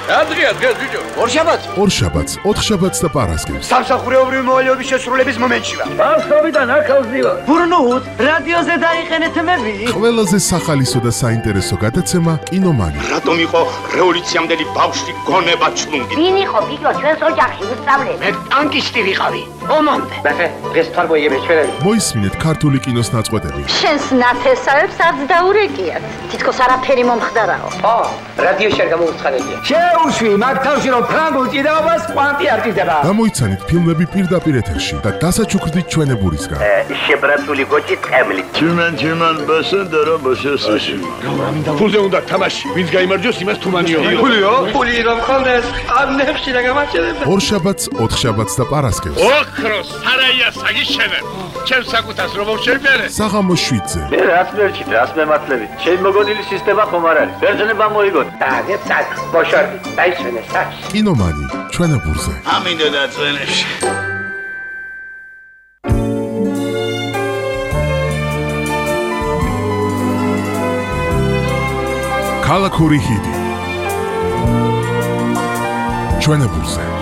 რა დღეა დღეს ბიჭო? ორშაბათს, ოთხშაბათს და პარასკევს. სამსახურეობრივი მოვალეობის შესრულების მომენტში ვარ. ბავშვობიდან აქ ავზივარ. ბურნუთ, რადიოზე დაიყენეთ მები. ყველაზე სახალისო და საინტერესო გადაცემა კინომანი. რატომ იყო რევოლუციამდელი ბავშვი გონება ჩლუნგი? ვინ იყო გიგო ჩვენს ოჯახში უსწავლე? მე ტანკისტი ვიყავი. ომამდე. მე დღეს თარგმნიებს ჩვენები. მოისმინეთ ქართული კინოს ნაწყვეტები. შენს ნათესავებს არც დაურეკიათ. თითქოს არაფერი მომხდარაო. რადიოში არ გამოუცხადებია. შეუშვი მაგ თავში რომ ფრანგულ ჭიდაობას კვანტი არ ჭირდება. გამოიცანით ფილმები პირდაპირ ეთერში და დასაჩუქრდით ჩვენებურისგან. შებრაცული გოჭი წემლი. Чиман басендера басесაში. ფულზე უნდა თამაში. ვინც გაიმარჯვოს, იმას თუმანიო. ფული რომ ხონდეს, ამნებში რა გამაჩერებდა. ორშაბათს, ოთხშაბათს და პარასკევს. ოქროს სარაია საგიშენებ. ჩემს საკუთას რომ შევბერე. საღამოს 7-ზე. მე რას მერჩით, რას მემართლებით? შენ მოგონილი სისტემა ხომ არ არის? ბერძნება მოიგოთ. დაგეცად, ბოშორდი, დაიშვენე საქმე. კინომანი, ჩვენებურზე. ამინდა დაწვენებში. ქალაქური ჰიტი. ჩვენებურზე.